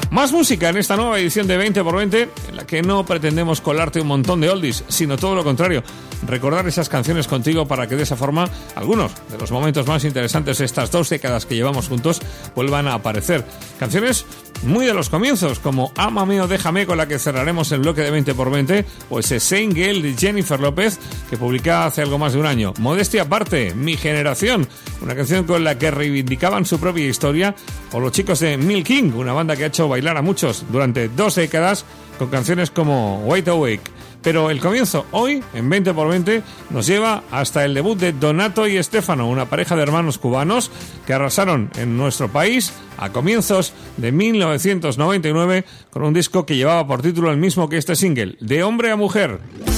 Más música en esta nueva edición de 20x20, en la que no pretendemos colarte un montón de oldies, sino todo lo contrario, recordar esas canciones contigo para que de esa forma algunos de los momentos más interesantes de estas 2 décadas que llevamos juntos vuelvan a aparecer. Canciones muy de los comienzos, como Ámame o Déjame, con la que cerraremos el bloque de 20x20, o ese Saint Girl de Jennifer López, que publicaba hace algo más de un año. Modestia aparte, Mi Generación, una canción con la que reivindicaban su propia historia, o los chicos de Milk King, una banda que ha hecho bailar a muchos durante 2 décadas con canciones como Wide Awake. Pero el comienzo hoy, en 20x20, nos lleva hasta el debut de Donato y Estefano, una pareja de hermanos cubanos que arrasaron en nuestro país a comienzos de 1999 con un disco que llevaba por título el mismo que este single, De Hombre a Mujer.